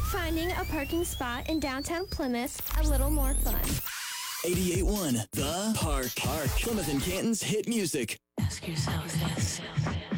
Finding a parking spot in downtown Plymouth a little more fun. 88.1 The Park. Plymouth and Canton's hit music. Ask yourself this.